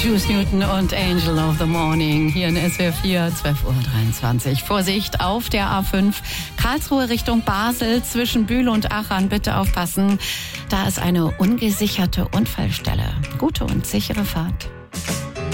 Juice Newton und Angel of the Morning hier in SWR 4, 12:23 Uhr. Vorsicht auf der A5 Karlsruhe Richtung Basel zwischen Bühl und Aachen. Bitte aufpassen, da ist eine ungesicherte Unfallstelle. Gute und sichere Fahrt.